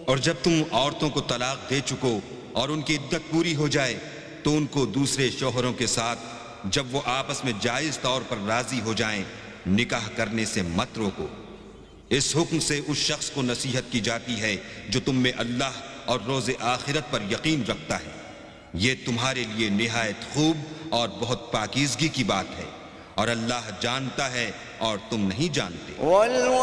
और जब तुम औरतों को तलाक दे चुको और उनकी इद्दत पूरी हो जाए तो उनको दूसरे शौहरों के साथ जब वो आपस में जायज तौर पर राजी हो जाएं निकाह करने से मत रोको। इस हुक्म से उस शख्स को नसीहत की जाती है जो तुम में अल्लाह और रोज़े आखिरत पर यकीन रखता है। ये तुम्हारे लिए निहायत खूब और बहुत पाकीज़गी की बात है और अल्लाह जानता है और तुम नहीं जानते।